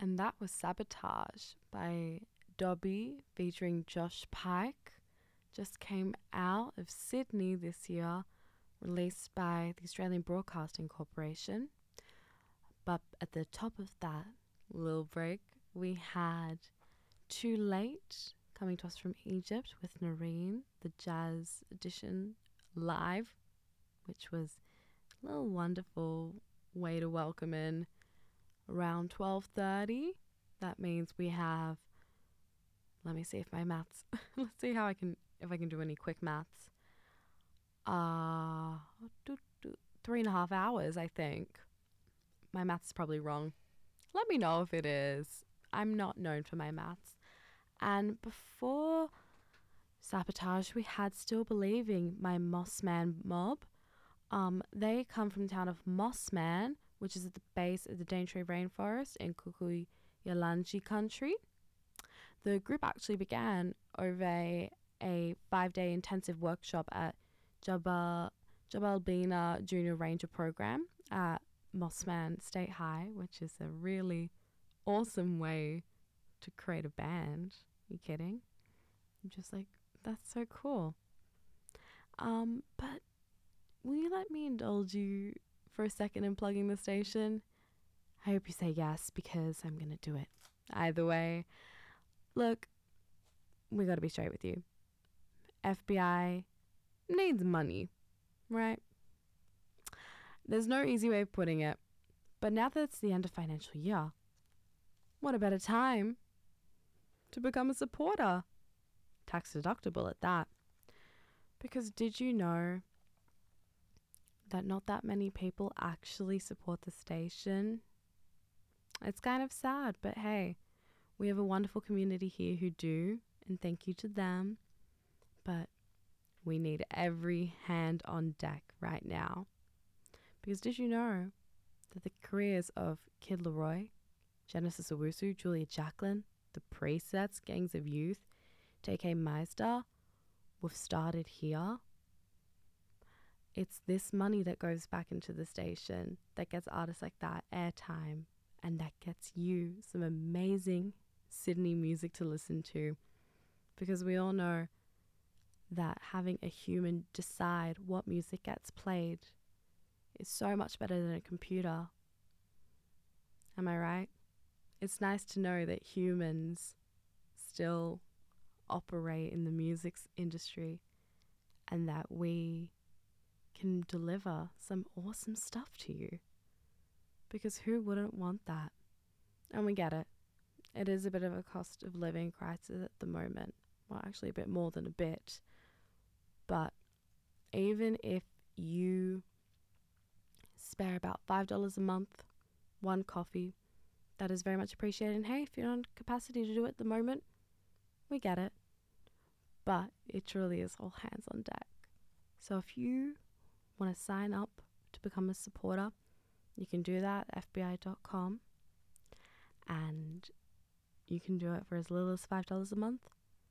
And that was Sabotage by Dobby featuring Josh Pike. Just came out of Sydney this year, released by the Australian Broadcasting Corporation. But at the top of that little break, we had Too Late coming to us from Egypt with Noreen, the jazz edition live, which was a little wonderful way to welcome in around 12:30. That means we have, let me see if my maths, let's see how if I can do any quick maths. 3.5 hours, I think. My maths is probably wrong. Let me know if it is. I'm not known for my maths. And before Sabotage, we had Still Believing, my Mossman Mob. They come from the town of Mossman, which is at the base of the Daintree Rainforest in Kuku-Yalanji country. The group actually began over a 5-day intensive workshop at Jabal Bina Junior Ranger Program at Mossman State High, which is a really awesome way to create a band. You kidding? I'm just like, that's so cool. But will you let me indulge you for a second in plugging the station? I hope you say yes, because I'm going to do it. Either way, look, we got to be straight with you. FBI needs money, right? There's no easy way of putting it, but now that it's the end of financial year, what a better time to become a supporter. Tax deductible at that. Because did you know that not that many people actually support the station? It's kind of sad, but hey, we have a wonderful community here who do, and thank you to them. But we need every hand on deck right now. Because did you know that the careers of Kid Laroi, Genesis Owusu, Julia Jacqueline, the Presets, Gangs of Youth, J.K. Meister, we've started here? It's this money that goes back into the station that gets artists like that airtime, and that gets you some amazing Sydney music to listen to. Because we all know that having a human decide what music gets played is so much better than a computer. Am I right? It's nice to know that humans still operate in the music industry and that we can deliver some awesome stuff to you. Because who wouldn't want that? And we get it. It is a bit of a cost of living crisis at the moment. Well, actually a bit more than a bit. But even if you spare about $5 a month, one coffee, that is very much appreciated. And hey, if you're not in capacity to do it at the moment, we get it. But it truly is all hands on deck. So if you want to sign up to become a supporter, you can do that at fbi.com. And you can do it for as little as $5 a month,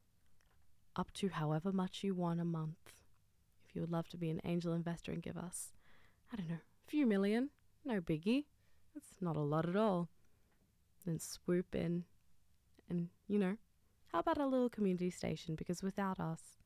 up to however much you want a month. If you would love to be an angel investor and give us, I don't know, a few million, no biggie. It's not a lot at all. Then swoop in and, how about a little community station? Because without us,